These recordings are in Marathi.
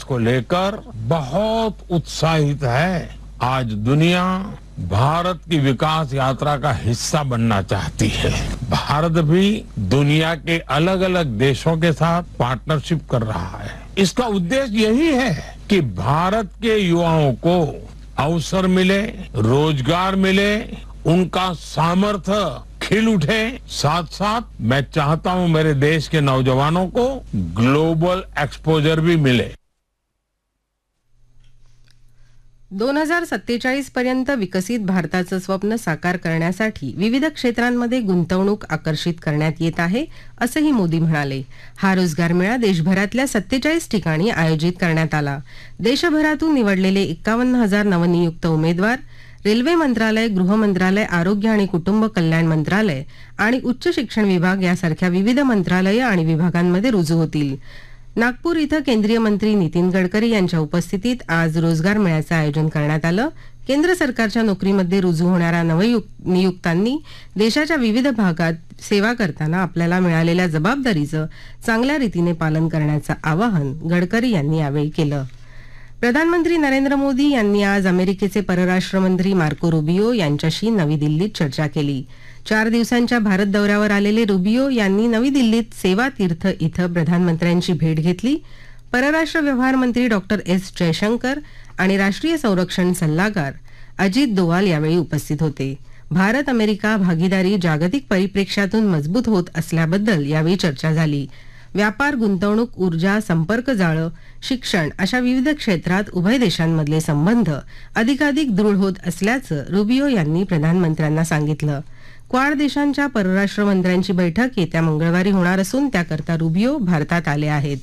को लेकर बहुत उत्साहित है। आज दुनिया भारत की विकास यात्रा का हिस्सा बनना चाहती है। भारत भी दुनिया के अलग अलग देशों के साथ पार्टनरशिप कर रहा है। इसका उद्देश्य यही है कि भारत के युवाओं को अवसर मिले, रोजगार मिले, उनका सामर्थ्य खिल उठे। साथ साथ मैं चाहता हूं मेरे देश के नौजवानों को ग्लोबल एक्सपोजर भी मिले। 2047 पर्यंत विकसित भारताचं स्वप्न साकार करण्यासाठी विविध क्षेत्रांमध्ये गुंतवणूक आकर्षित करण्यात येत आहे, असंही मोदी म्हणाले। हा रोजगार मेळा देशभरातल्या 47 ठिकाणी आयोजित करण्यात आला। देशभरातून निवडलेले 51,000 नवनियुक्त उमेदवार रेल्वे मंत्रालय, गृह मंत्रालय, आरोग्य आणि कुटुंब कल्याण मंत्रालय आणि उच्च शिक्षण विभाग यासारख्या विविध मंत्रालय आणि विभागांमध्ये रुजू होतील। नागपूर इथं केंद्रीय मंत्री नितीन गडकरी यांच्या उपस्थितीत आज रोजगार मेळ्याचं आयोजन करण्यात आलं। केंद्र सरकारच्या नोकरीमध्ये रुजू होणाऱ्या नवनियुक्तांनी देशाच्या विविध भागात सेवा करताना आपल्याला मिळालेल्या जबाबदारीचं चांगल्या रीतीने पालन करण्याचं आवाहन गडकरी यांनी यावेळी केलं। प्रधानमंत्री नरेंद्र मोदी यांनी आज अमेरिकेचे परराष्ट्र मंत्री मार्को रुबियो यांच्याशी नवी दिल्लीत चर्चा केली। 4 दिवसांच्या भारत दौऱ्यावर आलेले रुबियो यांनी नवी दिल्लीत सेवा तीर्थ इथं प्रधानमंत्र्यांची भेट घेतली। परराष्ट्र व्यवहार मंत्री डॉक्टर एस जयशंकर आणि राष्ट्रीय संरक्षण सल्लागार अजित दोवाल यावेळी उपस्थित होते। भारत अमेरिका भागीदारी जागतिक परिप्रेक्ष्यातून मजबूत होत असल्याबद्दल यावेळी चर्चा झाली। व्यापार, गुंतवणूक, ऊर्जा, संपर्क जाळं, शिक्षण अशा विविध क्षेत्रात उभय देशांमधले संबंध अधिकाधिक दृढ होत असल्याचं रुबियो यांनी प्रधानमंत्र्यांना सांगितलं। क्वाड देशांच्या परराष्ट्र मंत्र्यांची बैठक येत्या मंगळवारी होणार असून त्याकरता रुबियो भारतात आले आहेत।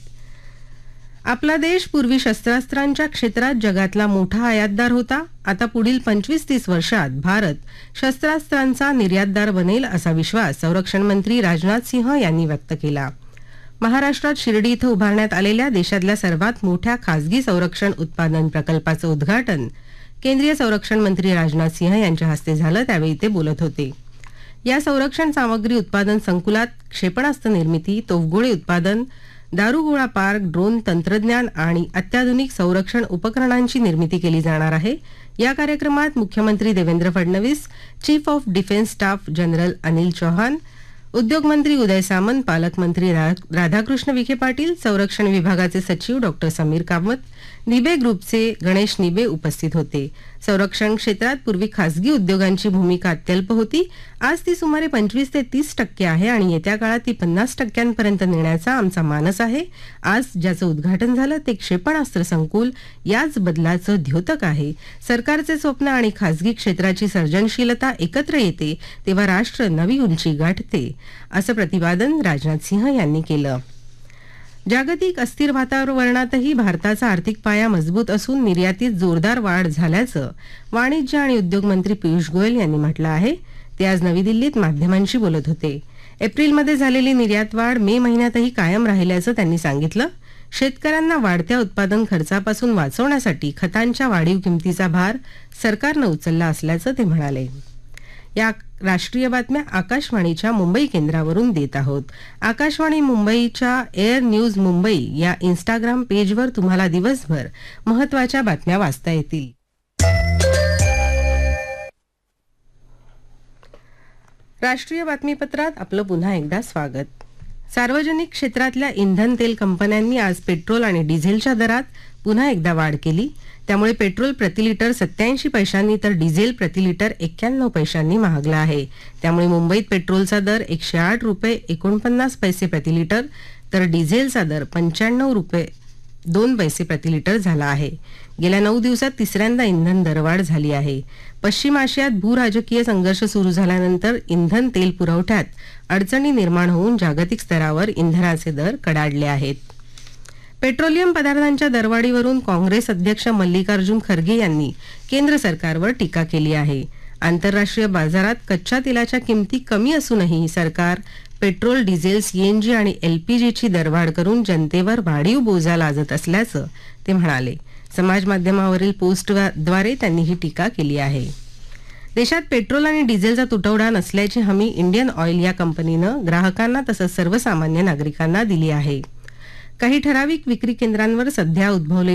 आपला देश पूर्वी शस्त्रास्त्रांच्या क्षेत्रात जगातला मोठा आयातदार होता। आता पुढील 25-30 वर्षात भारत शस्त्रास्त्रांचा निर्यातदार बनेल असा विश्वास संरक्षण मंत्री राजनाथ सिंह यांनी व्यक्त केला। महाराष्ट्रात शिर्डी इथं उभारण्यात आलेल्या देशातल्या सर्वात मोठ्या खासगी संरक्षण उत्पादन प्रकल्पाचं उद्घाटन केंद्रीय संरक्षण मंत्री राजनाथ सिंह यांच्या हस्ते झालं, त्यावेळी ते बोलत होते। या संरक्षण सामग्री उत्पादन संकुलात क्षेपणास्त्र निर्मिती, तोफगोळे उत्पादन, दारुगोळा पार्क, ड्रोन तंत्रज्ञान आणि अत्याधुनिक संरक्षण उपकरणांची निर्मिती केली जाणार आहे। या कार्यक्रमात मुख्यमंत्री Devendra Fadnavis, chief of defence staff general Anil Chauhan, उद्योग मंत्री उदय सामंत, पालकमंत्री राधाकृष्ण विखे पाटील, संरक्षण विभागाचे सचिव डॉक्टर समीर कामत, निबे ग्रुपचे गणेश निबे उपस्थित होते। संरक्षण क्षेत्रात पूर्वी खासगी उद्योगांची भूमिका अत्यल्प होती, आज ती सुमारे 25 ते 30% आहे आणि येत्या काळात ती 50% नेण्याचा आमचा मानस आहे। आज ज्याचं उद्घाटन झालं ते क्षेपणास्त्र संकुल याच बदलाचं द्योतक आहे। सरकारचे स्वप्न आणि खासगी क्षेत्राची सर्जनशीलता एकत्र येते तेव्हा राष्ट्र नवी उंची गाठते, असं प्रतिपादन राजनाथ सिंह यांनी केलं। जागतिक अस्थिर वातावरणातही भारताचा आर्थिक पाया मजबूत असून निर्यातीत जोरदार वाढ झाल्याचं वाणिज्य आणि उद्योग मंत्री पियुष गोयल यांनी म्हटलं आहे। ते आज नवी दिल्लीत माध्यमांशी बोलत होते। एप्रिलमध्ये झालेली निर्यात वाढ मे महिन्यातही कायम राहिल्याचं त्यांनी सांगितलं। शेतकऱ्यांना वाढत्या उत्पादन खर्चापासून वाचवण्यासाठी खतांच्या वाढीव किमतीचा भार सरकारनं उचलला असल्याचं ते म्हणाले। या राष्ट्रीय बातम्या आकाशवाणीच्या मुंबई केंद्रावरून देत आहोत। आकाशवाणी मुंबईच्या एअर न्यूज मुंबई या इंस्टाग्राम पेजवर तुम्हाला दिवसभर महत्त्वाच्या बातम्या वाचता येतील। राष्ट्रीय बातमीपत्रात आपलं पुन्हा एकदा स्वागत। सार्वजनिक क्षेत्रातल्या इंधन तेल कंपन्यांनी आज पेट्रोल आणि डिझेलच्या दरात पुन्हा एकदा वाढ केली। त्यामुळे पेट्रोल प्रति लिटर 87 पैशांनी तर डिझेल प्रति लिटर 91 पैशांनी महागला आहे। त्यामुळे मुंबईत पेट्रोलचा दर 108 रुपये 49 पैसे प्रति लिटर तर डिझेलचा दर 95 रुपये 2 पैसे प्रति लिटर झाला आहे। गेल्या 9 दिवसात तिसऱ्यांदा इंधन दरवाढ झाली आहे। पश्चिम आशियात भूराजकीय संघर्ष सुरू झाल्यानंतर इंधन तेल पुरवठ्यात अडचणी निर्माण होऊन जागतिक स्तरावर इंधनाचे दर कडाडले आहेत। पेट्रोलियम पदार्थांच्या दरवाढीवरून काँग्रेस अध्यक्ष मल्लिकार्जुन खरगे यांनी केंद्र सरकारवर टीका केली आहे। आंतरराष्ट्रीय बाजारात कच्च्या तेलाच्या किमती कमी असूनही सरकार पेट्रोल, डिझेल, सीएनजी आणि एलपीजीची दरवाढ करून जनतेवर वाढीव बोजा लादत असल्याचं ते म्हणाले। समाज माध्यमावरील पोस्टद्वारे त्यांनी ही टीका केली आहे। देशात पेट्रोल आणि डिझेलचा तुटवडा नसल्याची हमी इंडियन ऑइल या कंपनीनं ग्राहकांना तसंच सर्वसामान्य नागरिकांना दिली आहे। काही ठराविक विक्री केंद्रांवर सध्या उद्भवले